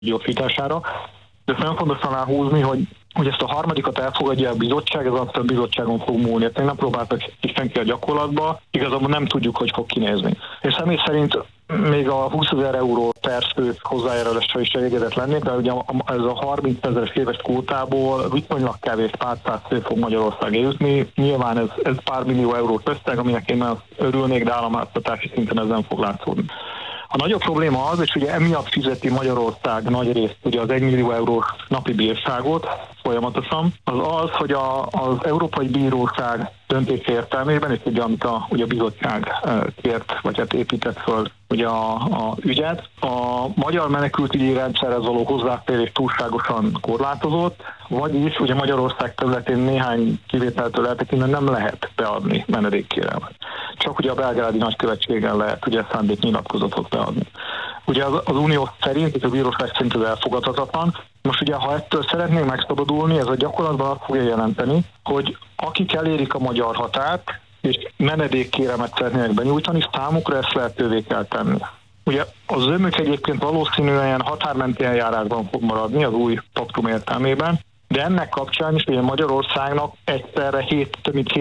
gyorsítására. De nagyon fontos aláhúzni, hogy ezt a harmadikat elfogadja a bizottság, ez azt a bizottságon fog múlni. Ezt nem próbáltak senki a gyakorlatba, igazából nem tudjuk, hogy fog kinézni. És személy szerint még a 20 000 euró per fő hozzájárulásra is elégedett lennék, de ugye ez a 30 000-es éves kvótából viszonylag kevés pár száz fő fog Magyarország jutni. Nyilván ez pár millió eurós összeg, aminek én örülnék, de államháztartási szinten ez nem fog látszódni. A nagyobb probléma az, és ugye emiatt fizeti Magyarország nagy részt ugye az 1 millió eurós napi bírságot folyamatosan, az, hogy az Európai Bíróság döntés értelmében, és ugye amit ugye a bizottság kért, vagy hát épített föl ugye a ügyet, a magyar menekültügyi rendszerhez való hozzáférés túlságosan korlátozott, vagyis ugye Magyarország területén néhány kivételtől eltekintve nem lehet beadni menedékkérelmet. Csak ugye a belgrádi nagykövetségen lehet ugye szándéknyilatkozatot beadni. Ugye az unió szerint, és a bíróság szerint ez elfogadhatatlan. Most ugye, ha ettől szeretnénk megszabadulni, ez a gyakorlatban azt fogja jelenteni, hogy akik elérik a magyar határt, és menedékkérelmet szeretnének benyújtani, számukra ezt lehetővé kell tenni. Ugye az zömök egyébként valószínűen határmenti eljárásban fog maradni az új paktum értelmében, de ennek kapcsán is ugye Magyarországnak egyszerre több mint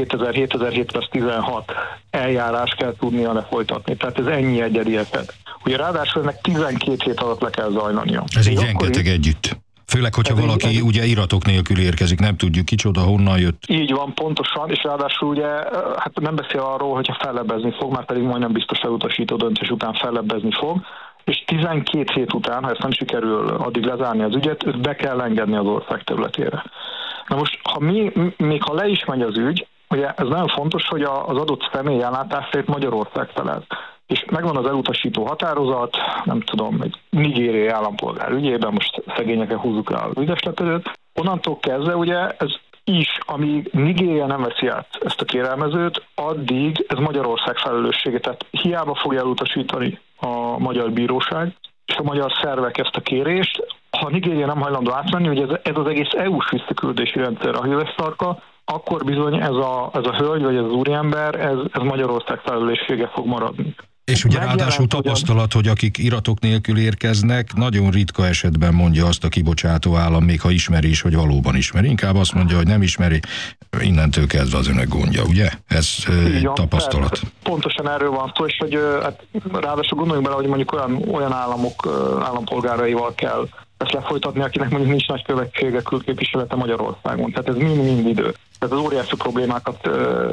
7716 eljárás kell tudnia lefolytatni. Tehát ez ennyi egyedi eset. Ugye ráadásul ennek 12 hét alatt le kell zajlania. Ez így rengeteg együtt. Főleg, hogyha valaki ugye iratok nélkül érkezik, nem tudjuk kicsoda, honnan jött. Így van, pontosan, és ráadásul ugye hát nem beszél arról, hogyha fellebbezni fog, már pedig majdnem biztos elutasító döntés után fellebbezni fog, és 12 hét után, ha ezt nem sikerül addig lezárni az ügyet, őt be kell engedni az ország területére. Na most, még ha le is megy az ügy, ugye ez nagyon fontos, hogy az adott személy ellátásért Magyarország felel. És megvan az elutasító határozat, nem tudom, egy nigériai állampolgár ügyében, most szegényekre húzzuk rá az ügyesletezőt. Onnantól kezdve ugye ez is, amíg Nigéria nem veszi át ezt a kérelmezőt, addig ez Magyarország felelőssége. Tehát hiába fogja elutasítani a magyar bíróság és a magyar szervek ezt a kérést. Ha Nigéria nem hajlandó átmenni, hogy ez az egész EU-s visszaküldési rendszer a híres sarka, akkor bizony ez a hölgy vagy ez az úriember, ez Magyarország felelőssége fog maradni. És ugye ráadásul tapasztalat, hogy akik iratok nélkül érkeznek, nagyon ritka esetben mondja azt a kibocsátó állam, még ha ismeri is, hogy valóban ismeri. Inkább azt mondja, hogy nem ismeri, innentől kezdve az önök gondja, ugye? Ez egy tapasztalat. Persze. Pontosan erről van szó, és hogy hát, ráadásul gondoljunk bele, hogy mondjuk olyan állampolgáraival kell ezt lefolytatni, akinek mondjuk nincs nagykövetsége, külképviselete Magyarországon. Tehát ez mind idő. Tehát az óriási problémákat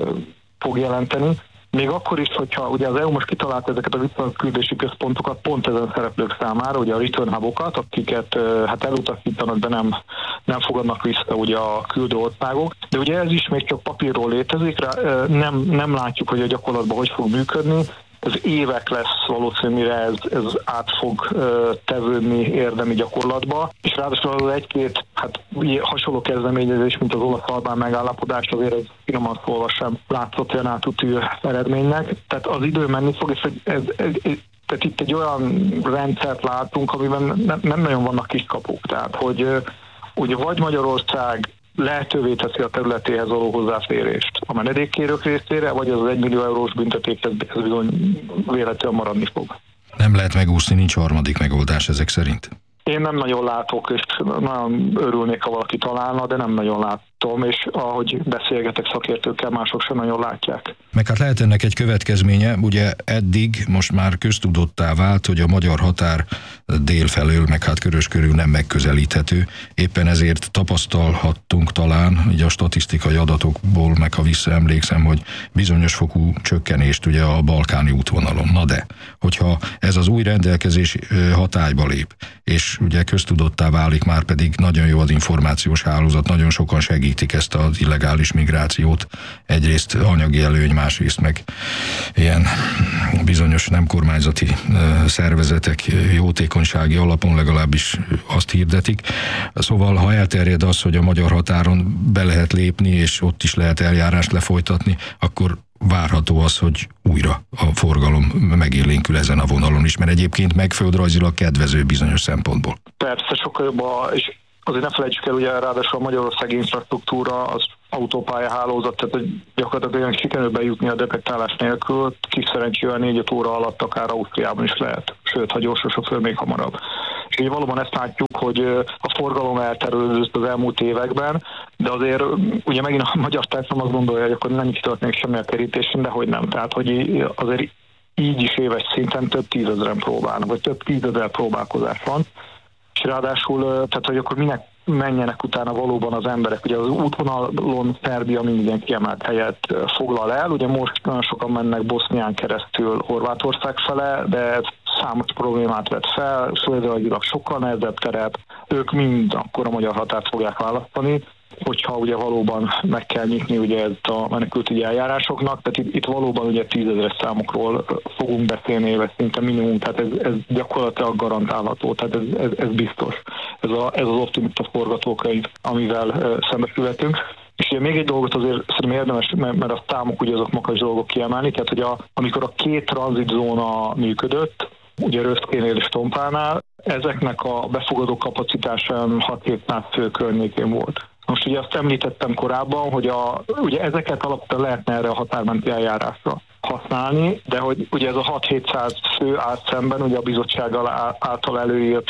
fog jelenteni. Még akkor is, hogyha ugye az EU most kitalálta ezeket a visszaküldési központokat pont ezen szereplők számára, ugye a return hubokat, akiket hát elutasítanak, de nem fogadnak vissza ugye a küldő országok. De ugye ez is még csak papírról létezik, nem látjuk, hogy a gyakorlatban hogy fog működni. Ez évek lesz valószínűleg, ez át fog tevődni érdemi gyakorlatba, és ráadásul az egy-két hasonló kezdeményezés, mint az olasz-albán megállapodás, azért ez finoman szólva sem látszott olyan átütő eredménynek. Tehát az idő menni fog, és tehát itt egy olyan rendszert látunk, amiben nem nagyon vannak kiskapuk. Tehát, hogy ugye vagy Magyarország lehetővé teszi a területéhez való hozzáférést a menedékkérők részére, vagy az 1 millió eurós büntetéshez bizony véletlenül maradni fog. Nem lehet megúszni, nincs harmadik megoldás ezek szerint? Én nem nagyon látok, és nagyon örülnék, ha valaki találna, de nem nagyon látom, és ahogy beszélgetek szakértőkkel, mások sem nagyon látják. Meg hát lehet ennek egy következménye, ugye eddig most már köztudottá vált, hogy a magyar határ délfelől, meg hát körös körül nem megközelíthető. Éppen ezért tapasztalhattunk talán, így a statisztikai adatokból, meg ha visszaemlékszem, hogy bizonyos fokú csökkenést ugye a balkáni útvonalon. Na de, hogyha ez az új rendelkezés hatályba lép, és ugye köztudottá válik, már pedig nagyon jó az információs hálózat, nagyon sokan segítik ezt az illegális migrációt. Egyrészt anyagi előny, másrészt meg ilyen bizonyos nem kormányzati szervezetek jótékonysági alapon legalábbis azt hirdetik. Szóval, ha elterjed az, hogy a magyar határon be lehet lépni, és ott is lehet eljárást lefolytatni, akkor várható az, hogy újra a forgalom megélénkül ezen a vonalon is, mert egyébként meg földrajzilag kedvező bizonyos szempontból. Persze, sokkal jobb, és azért ne felejtsük el, ugye ráadásul a magyarországi infrastruktúra, az autópályahálózat, tehát gyakorlatilag olyan sikerül bejutni a detektálás nélkül, kis szerencsével 4-5 óra alatt akár Ausztriában is lehet, sőt, ha gyors a sofőr, még hamarabb. És így valóban ezt látjuk, hogy a forgalom elterülődött az elmúlt években, de azért ugye megint a magyar társadalom azt gondolja, hogy akkor nem is történik semmi a kerítésen, de hogy nem. Tehát, hogy azért így is éves szinten több tízezren próbálnak, vagy több tízezer próbálkozás van. És ráadásul, tehát hogy akkor minek menjenek utána valóban az emberek. Ugye az útvonalon Szerbia minden kiemelt helyet foglal el, ugye most nagyon sokan mennek Bosznián keresztül Horvátország fele, de ez számos problémát vet fel, földrajzilag sokkal nehezebb terep, ők mind akkor a magyar határt fogják választani, hogyha ugye valóban meg kell nyitni ugye ezt a menekültügyi eljárásoknak, tehát itt valóban ugye tízezres számokról fogunk beszélni éves szinte minimum, tehát ez gyakorlatilag garantálható, tehát ez biztos. Ez az optimista forgatókönyv, amivel szembesülhetünk. És ugye még egy dolgot azért szerintem érdemes, mert a számok ugye azok magas dolgok kiemelni, tehát hogy amikor a két tranzitzóna működött, ugye Röszkénél és Tompánál, ezeknek a befogadó kapacitása 600-700 fő környékén volt. Most ugye azt említettem korábban, hogy ugye ezeket alapvetően lehetne erre a határmenti eljárásra használni, de hogy ugye ez a 6-700 fő állt szemben ugye a bizottsággal által előírt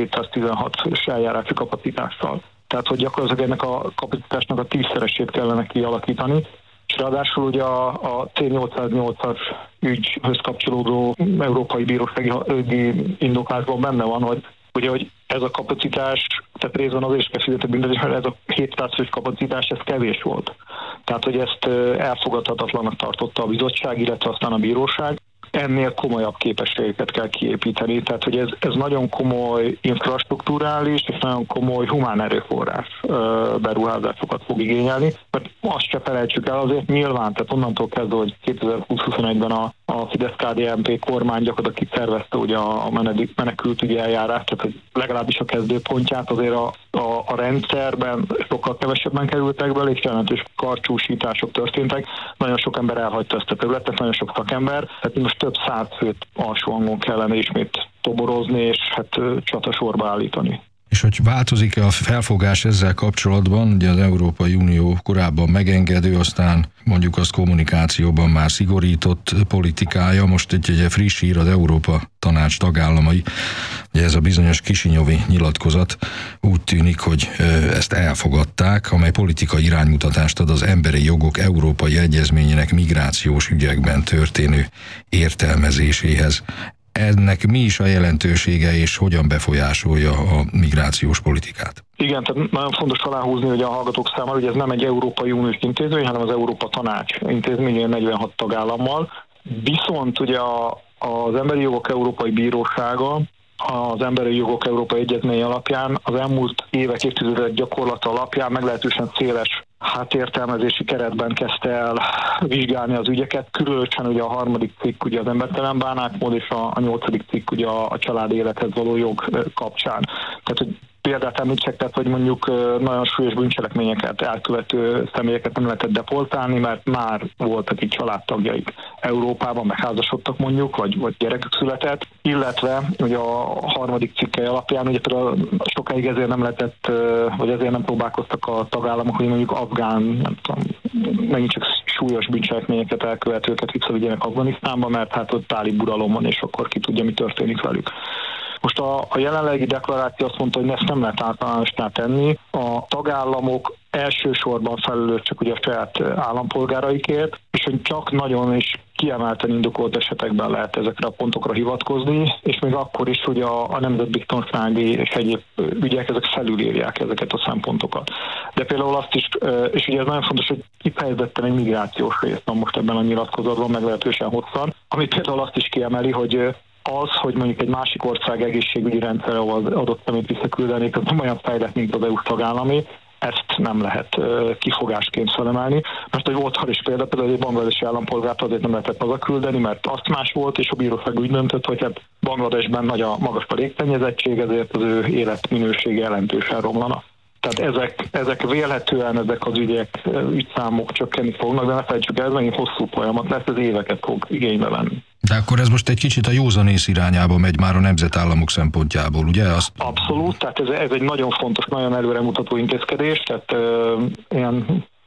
7716 fős eljárási kapacitással. Tehát, hogy gyakorlatilag ennek a kapacitásnak a 10-szeresét kellene kialakítani, és ráadásul ugye a C808-as ügyhöz kapcsolódó Európai Bírósági indoklásban benne van, hogy ez a kapacitás, tehát részben azért is kell fizetni büntetés, mert ez a 700 fős kapacitás, ez kevés volt. Tehát, hogy ezt elfogadhatatlanak tartotta a bizottság, illetve aztán a bíróság. Ennél komolyabb képességeket kell kiépíteni, tehát hogy ez nagyon komoly infrastrukturális és nagyon komoly humán erőforrás beruházásokat fog igényelni, mert azt se felejtsük el azért nyilván, tehát onnantól kezdve, hogy 2020-21-ben a Fidesz-KDNP kormány gyakorlatilag kiszervezte ugye a menekültügyi eljárást, tehát hogy legalábbis a kezdőpontját azért a rendszerben sokkal kevesebben kerültek bele, és jelentős karcsúsítások történtek. Nagyon sok ember elhagyta ezt a területet, nagyon sok szakember, tehát most több száz főt alsó hangon kellene ismét toborozni, és hát csatasorba állítani. És hogy változik-e a felfogás ezzel kapcsolatban, ugye az Európai Unió korábban megengedő, aztán mondjuk azt kommunikációban már szigorított politikája, most egy friss hír az Európa Tanács tagállamai, ugye ez a bizonyos kisinyovi nyilatkozat úgy tűnik, hogy ezt elfogadták, amely politikai iránymutatást ad az emberi jogok Európai Egyezményének migrációs ügyekben történő értelmezéséhez. Ennek mi is a jelentősége, és hogyan befolyásolja a migrációs politikát? Igen, tehát nagyon fontos aláhúzni, hogy a hallgatók számára, hogy ez nem egy Európai Uniós intézmény, hanem az Európa Tanács intézménye 46 tagállammal. Viszont ugye az Emberi Jogok Európai Bírósága az Emberi Jogok Európai Egyezmény alapján az elmúlt évek, évtizedek gyakorlata alapján meglehetősen széles értelmezési keretben kezdte el vizsgálni az ügyeket, különösen ugye a 3. cikk ugye az embertelen bánásmód, és a 8. cikk ugye a család élethez való jog kapcsán. Tehát, hogy példát említsek, tehát, hogy mondjuk nagyon súlyos bűncselekményeket elkövető személyeket nem lehetett deportálni, mert már voltak itt családtagjaik Európában, megházasodtak mondjuk, vagy gyerekük született, illetve ugye a 3. cikkely alapján ugye például sokáig ezért nem lehetett, vagy ezért nem próbálkoztak a tagállamok, hogy mondjuk afgán, nem tudom, megint csak súlyos bűncselekményeket elkövetőket visszavigyenek Afganisztánba, mert hát ott tálib uralom van, és akkor ki tudja, mi történik velük. Most a jelenlegi deklaráció azt mondta, hogy ezt nem lehet általánossá tenni. A tagállamok elsősorban felelősek ugye a saját állampolgáraikért, és hogy csak nagyon is kiemelten indokolt esetekben lehet ezekre a pontokra hivatkozni, és még akkor is, hogy a nemzetbiztonsági és egyéb ügyek ezek felülírják ezeket a szempontokat. De például azt is, és ugye ez nagyon fontos, hogy kifejezetten egy migrációs rész van most ebben a nyilatkozatban, meglehetősen hosszan, ami például azt is kiemeli, hogy az, hogy mondjuk egy másik ország egészségügyi rendszere az adott szemét visszaküldenék, az nem olyan fejlett, mint az EU tagállami, ezt nem lehet kifogásként felemelni, mert hogy volt is például egy bangladesi állampolgárt azért nem lehetett hazaküldeni, mert azt más volt, és a bíróság úgy döntött, hogy hát Bangladesben magas a légszennyezettség, ezért az ő életminősége jelentősen romlana. Tehát ezek vélhetően ezek az ügyszámok csökkenni fognak, de ne felejtsük el, ez megint hosszú folyamat lesz, ez éveket fog igénybe venni. De akkor ez most egy kicsit a józanész irányába megy már a nemzetállamok szempontjából, ugye? Abszolút, tehát ez egy nagyon fontos, nagyon előremutató intézkedés, tehát ilyen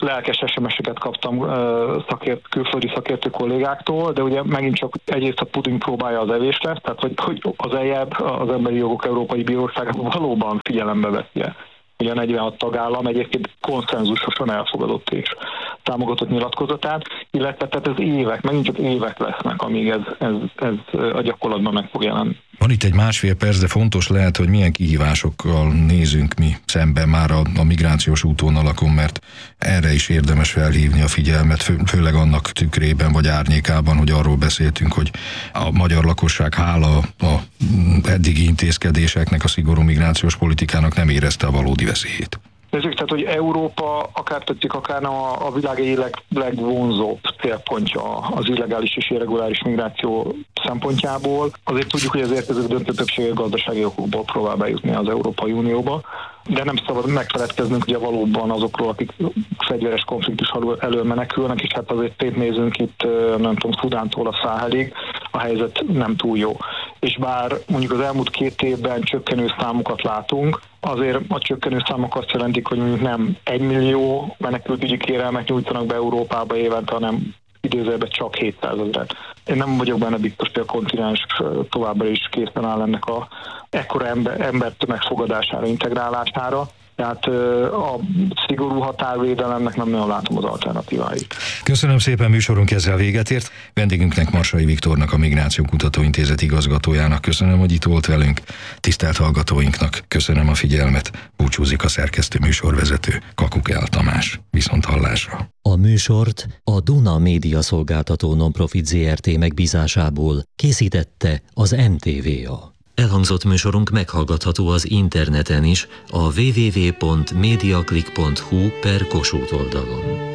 lelkes SMS-eket kaptam külföldi szakértő kollégáktól, de ugye megint csak egyrészt a Putyin próbálja az evés lesz, tehát hogy az EJEB, az Emberi Jogok Európai Bíróság valóban figyelembe veszi. Ugye a 46 tagállam egyébként konszenzusosan elfogadott és támogatott nyilatkozatát, illetve tehát ez évek, megint csak évek lesznek, amíg ez a gyakorlatban meg fog jelenni. Van itt egy másfél perc, de fontos lehet, hogy milyen kihívásokkal nézünk mi szemben már a migrációs útvonalakon, mert erre is érdemes felhívni a figyelmet, főleg annak tükrében vagy árnyékában, hogy arról beszéltünk, hogy a magyar lakosság hála a eddigi intézkedéseknek, a szigorú migrációs politikának nem érezte a valódi veszélyét. Nézzük, tehát, hogy Európa akár tetszik, akár a világ legvonzóbb célpontja az illegális és irreguláris migráció szempontjából. Azért tudjuk, hogy az érkezők döntő többsége gazdasági okokból próbál bejutni az Európai Unióba, de nem szabad megfeledkeznünk ugye valóban azokról, akik fegyveres konfliktus elől menekülnek, és hát azért nézünk itt, nem tudom, Szudántól a Száhelig, a helyzet nem túl jó. És bár mondjuk az elmúlt 2 évben csökkenő számokat látunk, azért a csökkenő számok azt jelentik, hogy mondjuk nem 1 millió menekültügyi kérelmet nyújtanak be Európába évente, hanem idézőjelben csak 700 000. Én nem vagyok benne biztos, hogy a kontinens továbbra is készen áll ennek a ekkora embertömeg fogadására, integrálására. Tehát a szigorú határvédelemnek nem nagyon látom az alternatíváit. Köszönöm szépen, műsorunk ezzel véget ért. Vendégünknek, Marsai Viktornak, a Migráció Kutatóintézet igazgatójának köszönöm, hogy itt volt velünk. Tisztelt hallgatóinknak köszönöm a figyelmet. Búcsúzik a szerkesztő műsorvezető, Kakukál Tamás. Viszonthallásra. A műsort a Duna Média Szolgáltató Nonprofit Zrt. Megbízásából készítette az MTVA. Elhangzott műsorunk meghallgatható az interneten is, a www.mediaclick.hu/Kossuth oldalon.